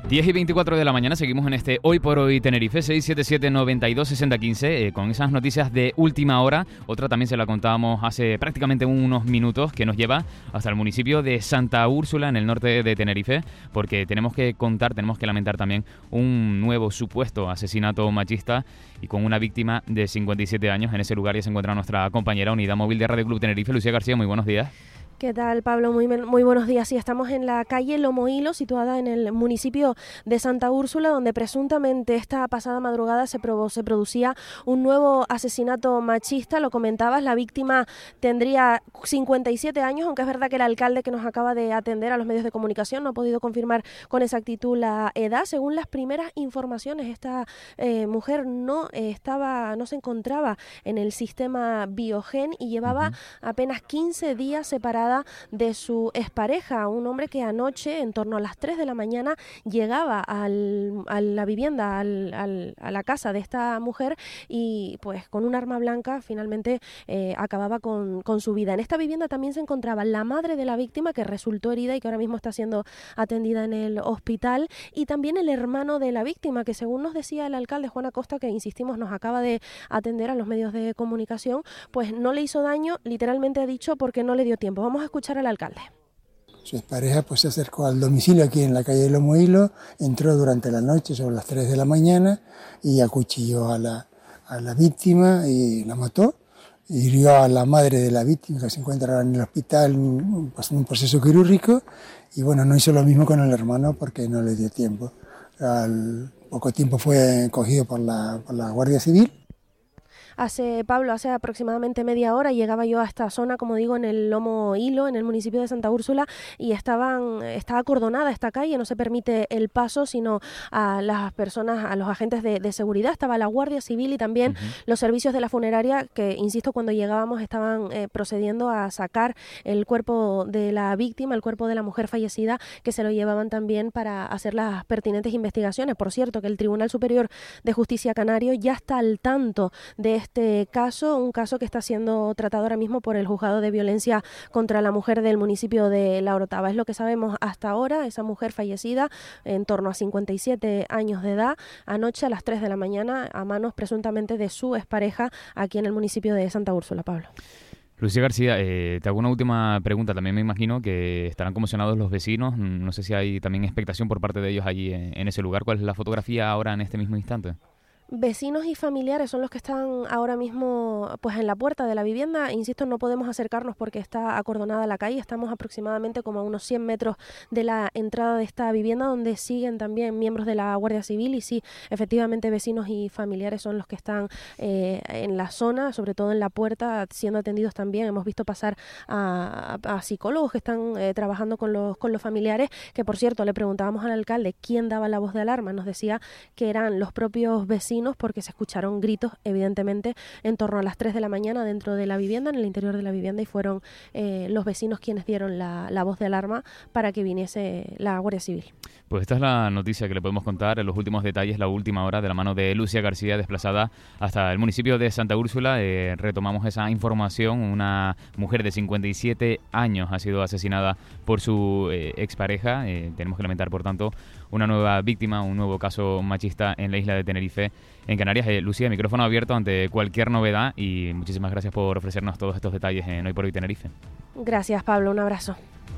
10:24 de la mañana, seguimos en este Hoy por Hoy Tenerife, 677-92-6015, con esas noticias de última hora. Otra también se la contábamos hace prácticamente unos minutos, que nos lleva hasta el municipio de Santa Úrsula, en el norte de Tenerife, porque tenemos que lamentar también un nuevo supuesto asesinato machista y con una víctima de 57 años. En ese lugar ya se encuentra nuestra compañera Unidad Móvil de Radio Club Tenerife, Lucía García. Muy buenos días. ¿Qué tal, Pablo? Muy buenos días. Sí, estamos en la calle Lomohilo, situada en el municipio de Santa Úrsula, donde presuntamente esta pasada madrugada se producía un nuevo asesinato machista. Lo comentabas, la víctima tendría 57 años, aunque es verdad que el alcalde que nos acaba de atender a los medios de comunicación no ha podido confirmar con exactitud la edad. Según las primeras informaciones, esta mujer no se encontraba en el sistema Biogen y llevaba apenas 15 días separada de su expareja, un hombre que anoche, en torno a las 3 de la mañana, llegaba a la vivienda, a la casa de esta mujer y pues con un arma blanca finalmente acababa con su vida. En esta vivienda también se encontraba la madre de la víctima, que resultó herida y que ahora mismo está siendo atendida en el hospital, y también el hermano de la víctima, que según nos decía el alcalde Juan Acosta, que insistimos nos acaba de atender a los medios de comunicación, pues no le hizo daño, literalmente ha dicho, porque no le dio tiempo. Vamos a escuchar al alcalde. Su expareja pues se acercó al domicilio aquí en la calle Lomohilo, entró durante la noche sobre las 3 de la mañana y acuchilló a la víctima y la mató. Hirió a la madre de la víctima, que se encuentra en el hospital pues, en un proceso quirúrgico, y bueno, no hizo lo mismo con el hermano porque no le dio tiempo. Al poco tiempo fue cogido por la Guardia Civil. Hace aproximadamente media hora llegaba yo a esta zona, como digo, en el Lomohilo, en el municipio de Santa Úrsula, y está acordonada esta calle, no se permite el paso sino a las personas, a los agentes de seguridad. Estaba la Guardia Civil y también los servicios de la funeraria, que, insisto, cuando llegábamos estaban procediendo a sacar el cuerpo de la víctima, el cuerpo de la mujer fallecida, que se lo llevaban también para hacer las pertinentes investigaciones. Por cierto, que el Tribunal Superior de Justicia Canario ya está al tanto de este caso, un caso que está siendo tratado ahora mismo por el Juzgado de Violencia contra la Mujer del municipio de La Orotava. Es lo que sabemos hasta ahora. Esa mujer fallecida, en torno a 57 años de edad, anoche a las 3 de la mañana, a manos presuntamente de su expareja, aquí en el municipio de Santa Úrsula. Pablo. Lucía García, te hago una última pregunta. También me imagino que estarán conmocionados los vecinos. No sé si hay también expectación por parte de ellos allí en ese lugar. ¿Cuál es la fotografía ahora en este mismo instante? Vecinos y familiares son los que están ahora mismo pues en la puerta de la vivienda. Insisto, no podemos acercarnos porque está acordonada la calle. Estamos aproximadamente como a unos 100 metros de la entrada de esta vivienda, donde siguen también miembros de la Guardia Civil, y sí, efectivamente vecinos y familiares son los que están en la zona, sobre todo en la puerta, siendo atendidos también. Hemos visto pasar a psicólogos que están trabajando con los familiares, que por cierto le preguntábamos al alcalde quién daba la voz de alarma. Nos decía que eran los propios vecinos, porque se escucharon gritos, evidentemente, en torno a las 3 de la mañana dentro de la vivienda, en el interior de la vivienda, y fueron los vecinos quienes dieron la voz de alarma para que viniese la Guardia Civil. Pues esta es la noticia que le podemos contar en los últimos detalles, la última hora, de la mano de Lucía García, desplazada hasta el municipio de Santa Úrsula. Retomamos esa información. Una mujer de 57 años ha sido asesinada por su expareja. Tenemos que lamentar, por tanto, una nueva víctima, un nuevo caso machista en la isla de Tenerife, en Canarias. Lucía, micrófono abierto ante cualquier novedad, y muchísimas gracias por ofrecernos todos estos detalles en Hoy por Hoy Tenerife. Gracias, Pablo. Un abrazo.